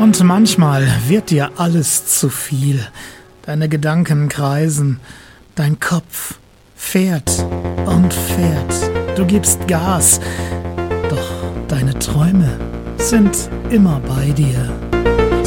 Und manchmal wird dir alles zu viel. Deine Gedanken kreisen, dein Kopf fährt und fährt. Du gibst Gas, doch deine Träume sind immer bei dir.